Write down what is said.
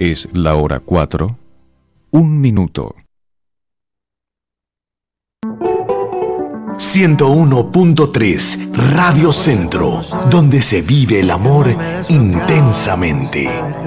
Es la hora 4, 1 minuto. 101.3 Radio Centro, donde se vive el amor intensamente.